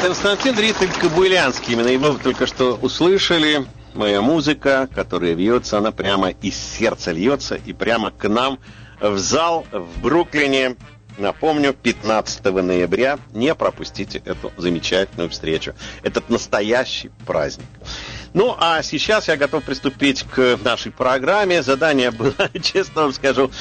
Константин Ритель-Кобылянский. Именно его вы только что услышали. Моя музыка, которая вьется, она прямо из сердца льется и прямо к нам в зал в Бруклине. Напомню, 15 ноября. Не пропустите эту замечательную встречу. Этот настоящий праздник. Ну, а сейчас я готов приступить к нашей программе. Задание было, честно вам скажу,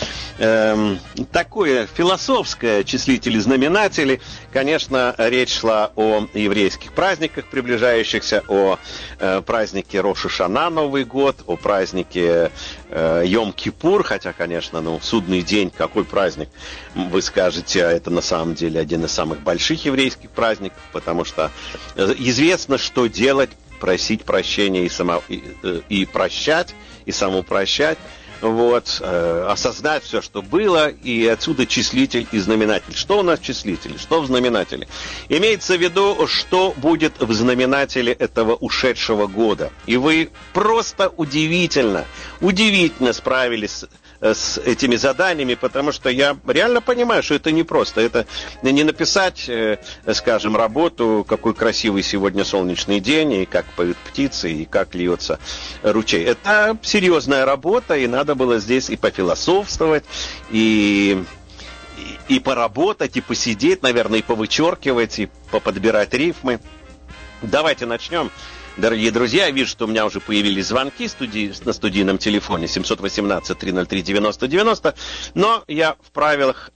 такое философское, числители и знаменатели. Конечно, речь шла о еврейских праздниках, приближающихся, о празднике Рош ха-Шана, Новый год, о празднике Йом-Кипур, хотя, конечно, судный день, какой праздник, вы скажете, это на самом деле один из самых больших еврейских праздников, потому что известно, что делать, просить прощения и прощать, и самопрощать, осознать все, что было, и отсюда числитель и знаменатель. Что у нас числитель? Что в знаменателе? Имеется в виду, что будет в знаменателе этого ушедшего года. И вы просто удивительно справились с этими заданиями, потому что я реально понимаю, что это непросто. Это не написать, скажем, работу, какой красивый сегодня солнечный день, и как поют птицы, и как льется ручей. Это серьезная работа, и надо было здесь и пофилософствовать, и поработать, и посидеть, наверное, и повычеркивать, и поподбирать рифмы. Давайте начнем. Дорогие друзья, я вижу, что у меня уже появились звонки на студийном телефоне 718-303-90-90, но я в правилах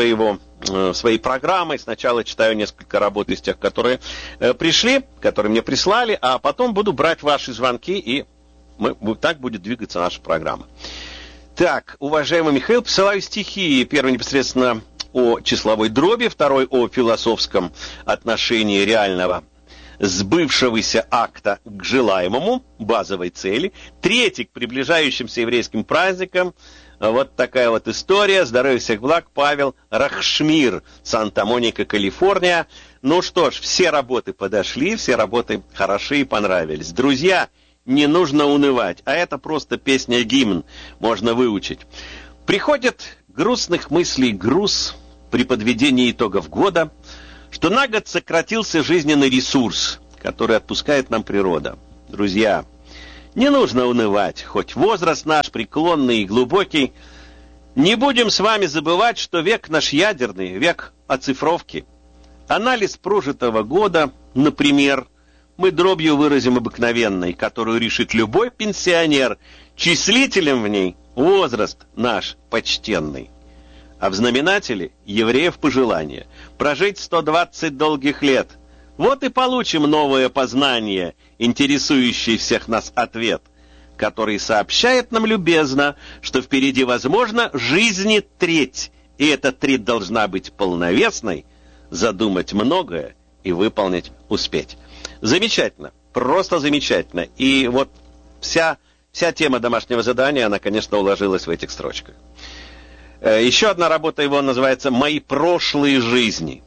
своей программы сначала читаю несколько работ из тех, которые пришли, которые мне прислали, а потом буду брать ваши звонки, и так будет двигаться наша программа. Так, уважаемый Михаил, посылаю стихи. Первый непосредственно о числовой дроби, второй о философском отношении реального сбывшегося акта к желаемому, базовой цели. Третий к приближающимся еврейским праздникам. Вот такая вот история. Здоровья всех благ. Павел Рахшмир, Санта-Моника, Калифорния. Ну что ж, все работы подошли, все работы хороши и понравились. Друзья, не нужно унывать, а это просто песня-гимн, можно выучить. Приходит грустных мыслей груз при подведении итогов года, что на год сократился жизненный ресурс, который отпускает нам природа. Друзья, не нужно унывать, хоть возраст наш преклонный и глубокий. Не будем с вами забывать, что век наш ядерный, век оцифровки. Анализ прожитого года, например, мы дробью выразим обыкновенной, которую решит любой пенсионер, числителем в ней возраст наш почтенный. А в знаменателе евреев пожелание прожить 120 долгих лет. Вот и получим новое познание, интересующий всех нас ответ, который сообщает нам любезно, что впереди, возможно, жизни треть, и эта треть должна быть полновесной, задумать многое и выполнить успеть. Замечательно, просто замечательно. И вот вся тема домашнего задания, она, конечно, уложилась в этих строчках. Еще одна работа его называется «Мои прошлые жизни».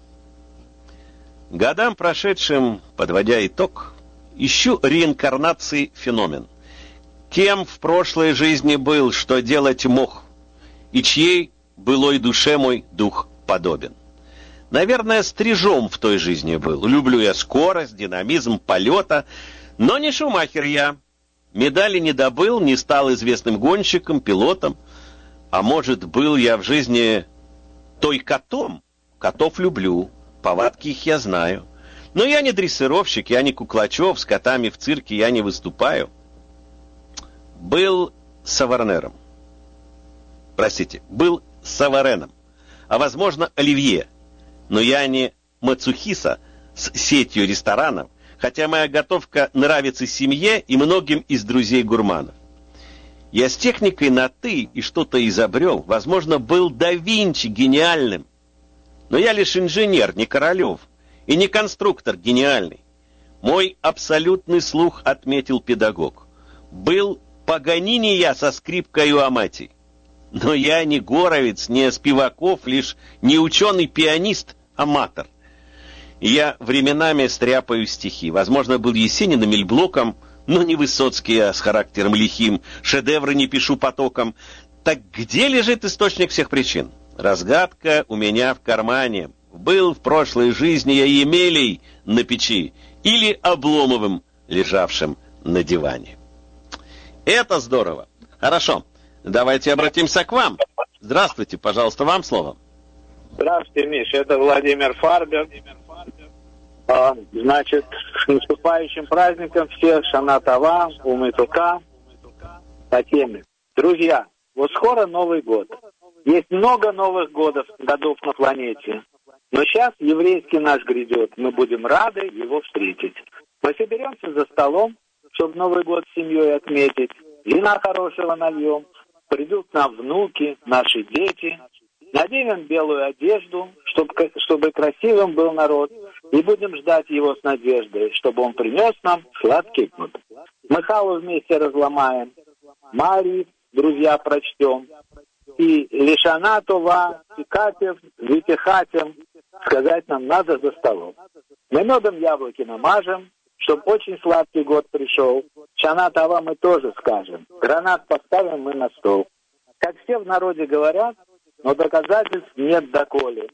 Годам прошедшим, подводя итог, ищу реинкарнации феномен. Кем в прошлой жизни был, что делать мог, и чьей былой душе мой дух подобен. Наверное, стрижом в той жизни был. Люблю я скорость, динамизм полета, но не Шумахер я. Медали не добыл, не стал известным гонщиком, пилотом. А может, был я в жизни той котом? Котов люблю, повадки их я знаю. Но я не дрессировщик, я не Куклачев, с котами в цирке я не выступаю. Был саварнером. Был савареном. А, возможно, оливье. Но я не Мацухиса с сетью ресторанов, хотя моя готовка нравится семье и многим из друзей-гурманов. Я с техникой на «ты» и что-то изобрел. Возможно, был да Винчи гениальным. Но я лишь инженер, не Королев, и не конструктор гениальный. Мой абсолютный слух отметил педагог. Был Паганини я со скрипкою Амати. Но я не Горовец, не Спиваков, лишь не ученый-пианист, аматор. Я временами стряпаю стихи. Возможно, был Есенин и Мельблоком, но не Высоцкий, а с характером лихим. Шедевры не пишу потоком. Так где лежит источник всех причин? Разгадка у меня в кармане. был в прошлой жизни я Емелей на печи или Обломовым, лежавшим на диване. Это здорово. Хорошо, давайте обратимся к вам. Здравствуйте, пожалуйста, вам слово. Здравствуйте, Миша, это Владимир Фарбер. Значит, с наступающим праздником всех, Шана Това, Умытука, по теме. Друзья, вот скоро Новый год. Есть много новых годов на планете. Но сейчас еврейский наш грядет. Мы будем рады его встретить. Мы соберемся за столом, чтобы Новый год с семьей отметить. Вина хорошего нальем. Придут к нам внуки, наши дети. Наденем белую одежду, чтобы красивым был народ. И будем ждать его с надеждой, чтобы он принес нам сладкий год. Мы халу вместе разломаем. Марий, друзья, прочтем. И Лишана Това, и Катев, Витихатем, сказать нам надо за столом. Мы медом яблоки намажем, чтобы очень сладкий год пришел. Шана Това мы тоже скажем. Гранат поставим мы на стол. Как все в народе говорят, но доказательств нет доколе.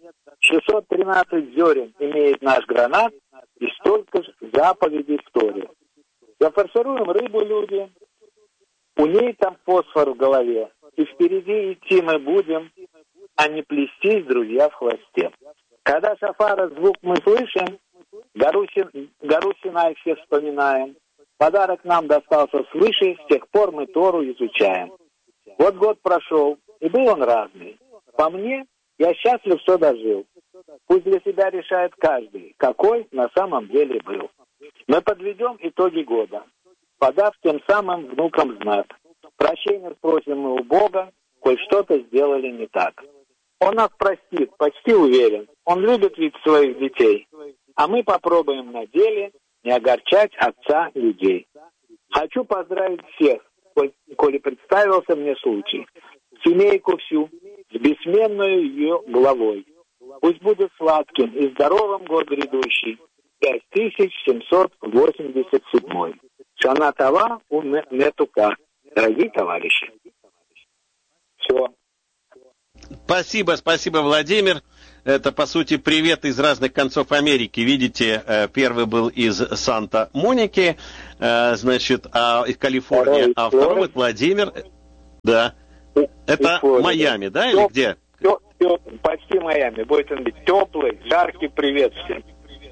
613 зерен имеет наш гранат и столько же заповедей в Торе. Зафаршируем рыбу, люди. У ней там фосфор в голове. И впереди идти мы будем, а не плестись, друзья, в хвосте. Когда шафара звук мы слышим, гору Синай все вспоминаем. Подарок нам достался свыше, с тех пор мы Тору изучаем. Вот год прошел, и был он разный. По мне, я счастлив, что дожил. Пусть для себя решает каждый, какой на самом деле был. Мы подведем итоги года, подав тем самым внукам знак. Прощения спросим мы у Бога, коль что-то сделали не так. Он нас простит, почти уверен. Он любит ведь своих детей. А мы попробуем на деле не огорчать отца людей. Хочу поздравить всех, коли представился мне случай. Семейку всю, с бессменной ее главой. Пусть будет сладким и здоровым год грядущий, 5787. Шана Това Умытука. Дорогие товарищи. Все. Спасибо, Владимир. Это, по сути, привет из разных концов Америки. Видите, первый был из Санта-Моники, значит, из Калифорнии, а второй вот Владимир. Да. Это Майами, да, или где? Почти Майами. Будет он быть теплый, жаркий привет всем.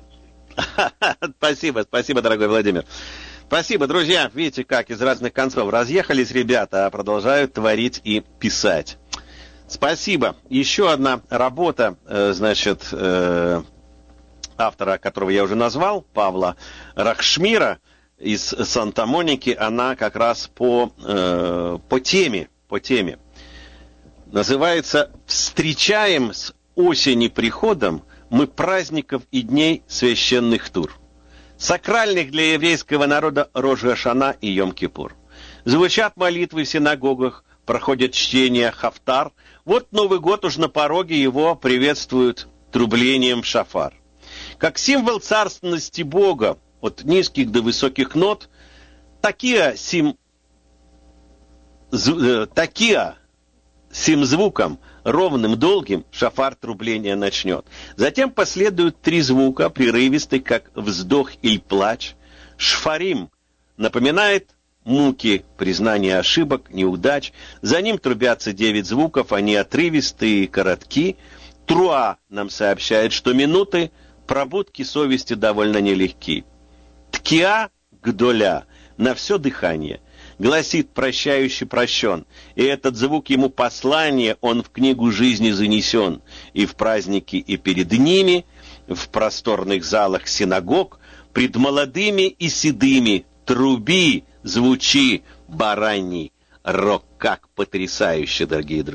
Спасибо, дорогой Владимир. Спасибо, друзья. Видите, как из разных концов разъехались ребята, а продолжают творить и писать. Спасибо. Еще одна работа, значит, автора, которого я уже назвал, Павла Рахшмира из Санта-Моники, она как раз по теме. Называется «Встречаем с осени приходом мы праздников и дней священных тур, сакральных для еврейского народа Рош ха-Шана и Йом-Кипур. Звучат молитвы в синагогах, проходят чтения хафтар. Вот Новый год уж на пороге, его приветствуют трублением шафар. Как символ царственности Бога, от низких до высоких нот, такие сим звуком, ровным, долгим, шафар трубления начнет. Затем последуют 3 звука, прерывистый, как вздох или плач. Шфарим напоминает муки, признание ошибок, неудач. За ним трубятся 9 звуков, они отрывистые и коротки. Труа нам сообщает, что минуты пробудки совести довольно нелегки. Ткиа гдоля на все дыхание. Гласит прощающий прощен, и этот звук ему послание, он в книгу жизни занесен, и в праздники, и перед ними, в просторных залах синагог, пред молодыми и седыми, труби, звучи, бараний рог, как потрясающе, дорогие друзья.